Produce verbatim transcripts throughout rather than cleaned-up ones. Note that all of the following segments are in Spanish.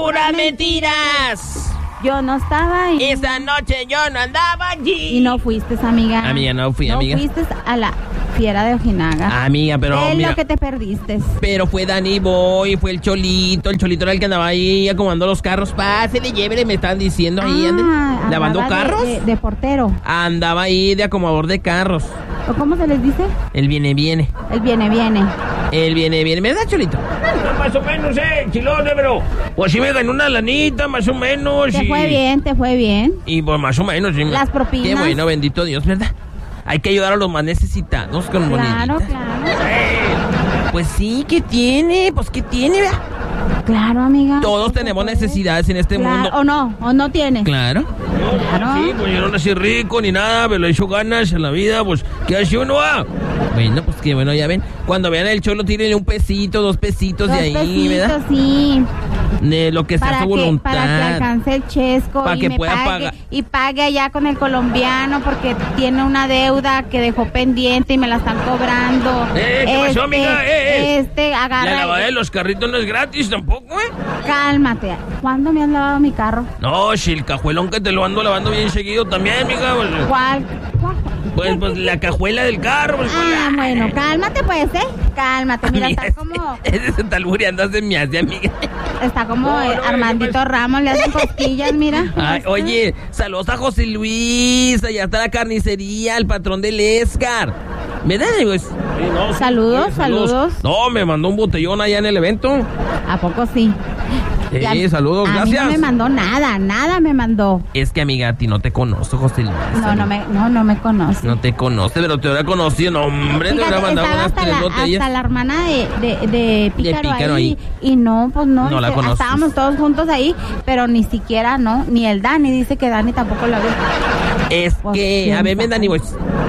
¡Puras mentiras! Yo no estaba ahí. Esa noche yo no andaba allí. Y no fuiste, amiga. Amiga, no fui, no amiga. No fuiste a la fiera de Ojinaga. Amiga, pero Es mira, lo que te perdiste. Pero fue Danny Boy, fue el Cholito. El Cholito era el que andaba ahí acomodando los carros. Pásele, llévele, me están diciendo ahí. Ande, Ah, ¿lavando andaba carros? De, de, de portero. Andaba ahí de acomodador de carros. ¿O cómo se les dice? El viene, viene. El viene, viene. El viene, viene. ¿Verdad, Cholito? Más o menos, eh, chilón, eh, pero pues sí me gané una lanita, más o menos. Te y... fue bien, te fue bien. Y pues más o menos. Sí, Las propinas. Qué bueno, bendito Dios, ¿verdad? Hay que ayudar a los más necesitados con Claro, moneditas. claro. Pues sí, ¿qué tiene? Pues ¿qué tiene, vea? Claro, amiga. Todos tenemos necesidades en este Claro, mundo. ¿o no? ¿O no tiene? Claro. Claro. Sí, pues yo no nací rico ni nada, me lo he hecho ganas en la vida, pues, ¿qué hace uno? Ah? Bueno, pues que bueno, ya ven. Cuando vean el Cholo, tírenle un pesito, dos pesitos Dos de ahí, pesitos, ¿verdad? sí. De lo que sea Para su que, voluntad. para que alcance el chesco Para y que me pueda pague, pagar. y pague allá con el colombiano porque tiene una deuda que dejó pendiente y me la están cobrando. Eh, ¿qué pasó, amiga? Eh, eh. Este, agarra. La lavada de los carritos no es gratis tampoco, ¿eh? Cálmate. ¿Cuándo me has lavado mi carro? No, si el cajuelón que te lo ando lavando bien seguido también, amiga. Pues, ¿Cuál? ¿Cuál? pues, pues la cajuela del carro. Pues, Ah, pues, bueno, cálmate pues, ¿eh? Cálmate. Mira, Amiga, está como, Ese se está albureando, se me hace, amiga. está como No, eh, no, Armandito ¿qué Ramos, le hacen cosquillas, mira. Ay, oye, saludos a José Luis, allá está la carnicería, el patrón del Escar. ¿Verdad, amigos? sí, no, sí, Saludos, sí, saludos. No, me mandó un botellón allá en el evento. ¿A poco sí? Sí, Y a- saludos, a gracias. mí no me mandó nada, nada me mandó. Es que, amiga, a ti no te conozco, José Luis. No, no me, no, no me conoce. No te conoce, pero te hubiera conocido. No, hombre, te Fíjate, hubiera mandado estaba unas hasta tres la, botellas. hasta la hermana de, de, de Pícaro, Pícaro ahí, ahí. y no, pues no, No la dice, conoces. estábamos todos juntos ahí, pero ni siquiera, no, ni el Dani, dice que Dani tampoco lo vio. Es Pues, que, ¿quién a ver, ven, sabe? Dani, pues.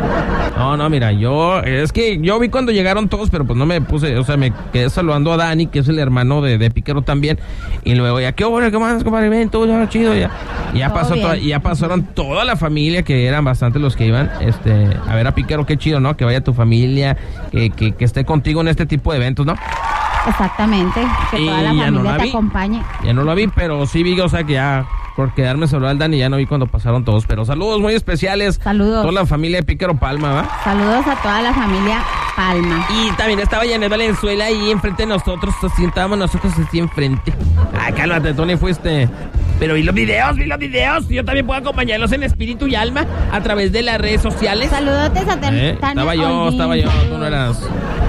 No, no, mira, yo, es que yo vi cuando llegaron todos, pero pues no me puse, o sea, me quedé saludando a Dani, que es el hermano de, de Pícaro también, y luego ya, ¿qué hora, qué más, compadre? Ven, todo ya, chido, ya. Y ya Todo pasó, bien. toda- y ya pasaron toda la familia, que eran bastante los que iban, este, a ver a Pícaro, qué chido, ¿no? Que vaya tu familia, que, que, que esté contigo en este tipo de eventos, ¿no? Exactamente, que Y toda la ya no familia la te vi. acompañe. Ya no lo vi, pero sí vi, o sea, que ya, por quedarme solo al Dani, ya no vi cuando pasaron todos, pero saludos muy especiales. Saludos. Toda la familia de Pícaro Palma, ¿va? Saludos a toda la familia Palma. Y también estaba Janet Valenzuela ahí enfrente de nosotros. Así estábamos nosotros así enfrente. Ay, cálmate, Tony, fuiste. Pero vi los videos, vi los videos. Yo también puedo acompañarlos en espíritu y alma a través de las redes sociales. Saludotes a Tan- Eh, Tania estaba yo, Holguín, estaba yo, tú no saludos. eras.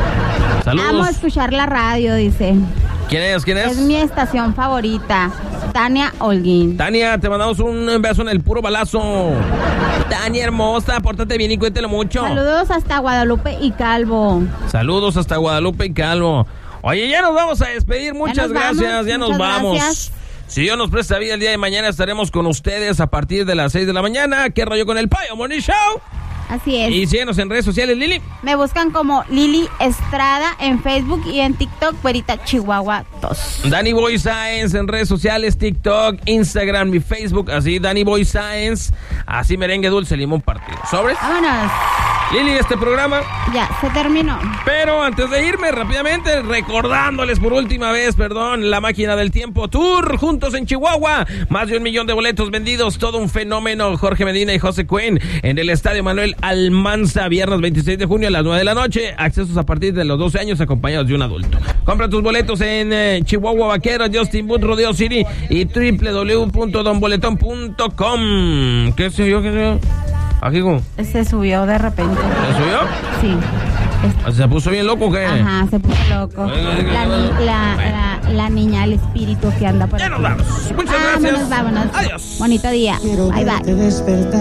Amo Saludos. escuchar la radio, dice. ¿Quién es? ¿Quién Es es? mi estación favorita. Tania Holguín. Tania, te mandamos un beso en el puro balazo. Tania hermosa, pórtate bien y cuéntelo mucho. Saludos hasta Guadalupe y Calvo. Saludos hasta Guadalupe y Calvo. Oye, ya nos vamos a despedir. Muchas nos vamos, gracias, ya nos muchas vamos. gracias. Si Dios nos presta vida, el día de mañana estaremos con ustedes a partir de las seis de la mañana. ¿Qué rollo con el Payo Morning Show? Así es. Y síguenos en redes sociales, Lili. Me buscan como Lili Estrada en Facebook y en TikTok, Güerita Chihuahua dos. Danny Boy Science en redes sociales, TikTok, Instagram y Facebook. Así, Danny Boy Science. Así, merengue dulce, limón partido. ¿Sobres? Vámonos. Lili, este programa. Ya, se terminó. Pero antes de irme, rápidamente, recordándoles por última vez, perdón, la máquina del tiempo tour, juntos en Chihuahua. Más de un millón de boletos vendidos, todo un fenómeno. Jorge Medina y José Cuen en el Estadio Manuel Almanza, viernes veintiséis de junio a las nueve de la noche. Accesos a partir de los doce años acompañados de un adulto. Compra tus boletos en eh, Chihuahua Vaquero, Justin Booth, Rodeo City y doble u doble u doble u punto don boletón punto com. ¿Qué sé yo? ¿Qué sé yo? Aquí, ¿cómo? Se subió de repente. ¿Se subió? Sí. Es- ¿Se puso bien loco o qué? Ajá, se puso loco. La, ni- la, la, la niña, el espíritu que anda por Ya aquí. nos vamos. Muchas gracias. Vámonos, vámonos. Adiós. Bonito día. Bye, bye. despertar.